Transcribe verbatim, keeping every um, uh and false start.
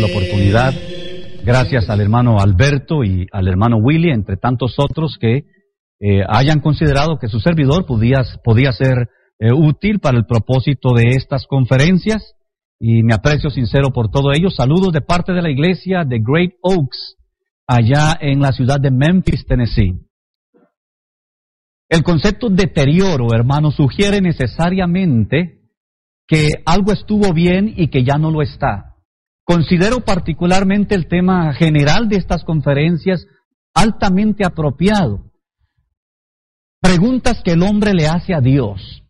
la oportunidad, gracias al hermano Alberto y al hermano Willy, entre tantos otros que eh, hayan considerado que su servidor podía, podía ser eh, útil para el propósito de estas conferencias, y me aprecio sincero por todo ello. Saludos de parte de la iglesia de Great Oaks, allá en la ciudad de Memphis, Tennessee. El concepto deterioro, hermano, sugiere necesariamente que algo estuvo bien y que ya no lo está. Considero particularmente el tema general de estas conferencias altamente apropiado. Preguntas que el hombre le hace a Dios.